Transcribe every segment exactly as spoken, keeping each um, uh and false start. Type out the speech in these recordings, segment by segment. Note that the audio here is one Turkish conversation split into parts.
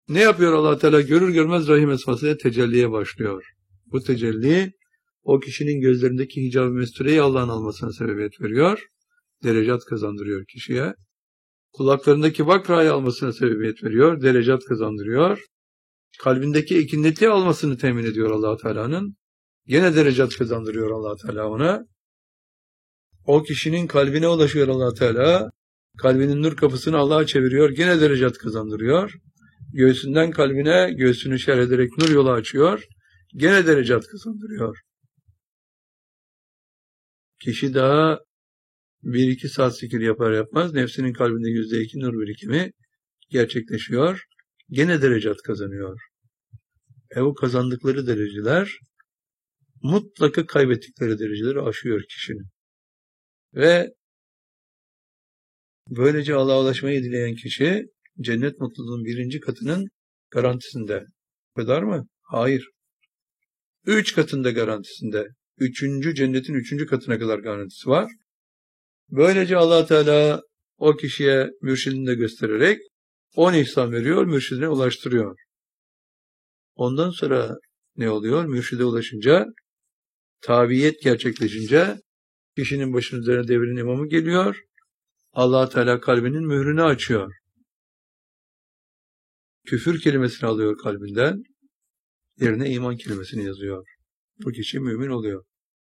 Ne yapıyor Allah Teala? Görür görmez rahim esmasıyla tecelliye başlıyor. Bu tecelli o kişinin gözlerindeki hicab-ı mestureyi Allah'ın almasına sebebiyet veriyor. Derecat kazandırıyor kişiye. Kulaklarındaki vakrayı almasına sebebiyet veriyor. Derecat kazandırıyor. Kalbindeki ekinleti almasını temin ediyor Allah Teala'nın. Gene derecat kazandırıyor Allah Teala ona. O kişinin kalbine ulaşıyor Allah Teala. Kalbinin nur kapısını Allah'a çeviriyor. Gene derecat kazandırıyor. Göğsünden kalbine, göğsünü şerh ederek nur yolu açıyor. Gene derecat kazandırıyor. Kişi daha bir iki saat zikir yapar yapmaz, nefsinin kalbinde yüzde iki nur birikimi gerçekleşiyor. Gene derecat kazanıyor. E o kazandıkları dereceler mutlaka kaybettikleri dereceleri aşıyor kişinin. Ve böylece Allah'a ulaşmayı dileyen kişi cennet mutluluğunun birinci katının garantisinde. Bu kadar mı? Hayır. Üç katında garantisinde. Üçüncü cennetin üçüncü katına kadar garantisi var. Böylece Allah Teala o kişiye mürşidini de göstererek on ihsan veriyor, mürşidine ulaştırıyor. Ondan sonra ne oluyor? Mürşide ulaşınca, tabiyet gerçekleşince kişinin başının üzerine devrin imamı geliyor. Allah Teala kalbinin mührünü açıyor. Küfür kelimesini alıyor kalbinden, yerine iman kelimesini yazıyor. Bu kişi mümin oluyor.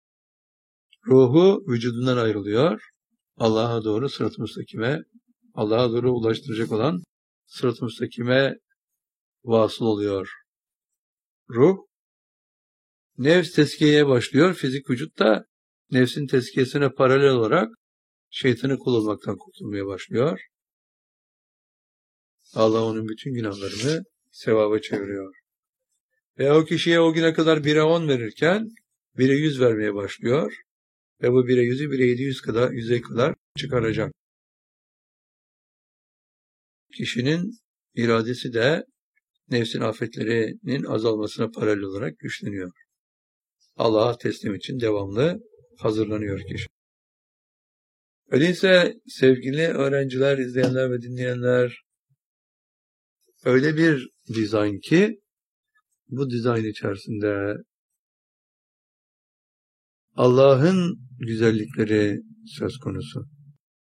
Ruhu vücudundan ayrılıyor. Allah'a doğru sırat-ı müstakime, Allah'a doğru ulaştıracak olan sırat-ı müstakime vasıl oluyor. Ruh, nefs tezkiyeye başlıyor. Fizik vücut da nefsin tezkiyesine paralel olarak şeytanı kul olmaktan kurtulmaya başlıyor. Allah onun bütün günahlarını sevaba çeviriyor. Ve o kişiye o güne kadar bire on verirken bire yüz vermeye başlıyor. Ve bu bire yüzü bire yedi yüz kadar, yüze kadar çıkaracak. Kişinin iradesi de nefsin afetlerinin azalmasına paralel olarak güçleniyor. Allah'a teslim için devamlı hazırlanıyor kişi. Öyleyse sevgili öğrenciler, izleyenler ve dinleyenler, öyle bir dizayn ki bu dizayn içerisinde Allah'ın güzellikleri söz konusu.